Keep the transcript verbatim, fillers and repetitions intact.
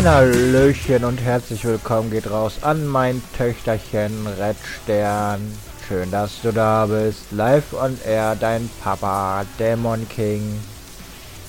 Ein Hallöchen und herzlich willkommen geht raus an mein Töchterchen Redstern. Schön, dass du da bist. Live on Air, dein Papa, Dämon King.